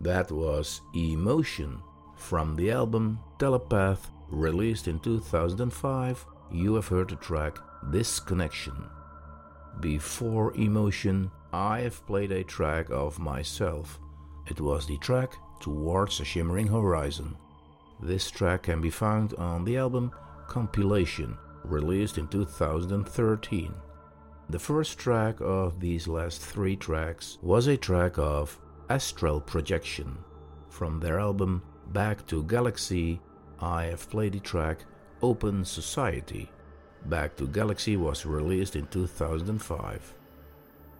That was Emotion from the album Telepath, released in 2005. You have heard the track Disconnection. Before Emotion, I have played a track of myself. It was the track Towards a Shimmering Horizon. This track can be found on the album Compilation, released in 2013. The first track of these last three tracks was a track of Astral Projection. From their album Back to Galaxy, I have played the track Open Society. Back to Galaxy was released in 2005.